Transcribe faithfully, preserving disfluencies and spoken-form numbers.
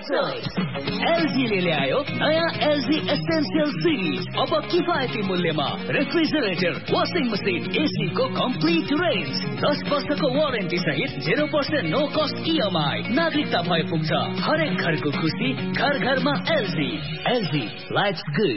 LG ले ल्यायो नयाँ एलजी एसेन्शियल सिरिज। अब किफायती मूल्यमा रेफ्रिजरेटर, वाशिङ मसिन, एसी को कम्प्लिट रेन्ज, दस वर्षको वारेन्टी सहित zero percent no cost EMI. नागरिकता भए पुग्छ। हरेक घरको खुसी घर घरमा एलजी। LG lives good.